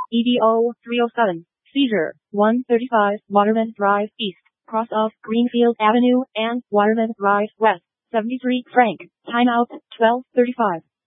EDO 307. Seizure. 135 Waterman Drive East, cross of Greenfield Avenue and Waterman Drive West. 73 Frank. Timeout 12:35.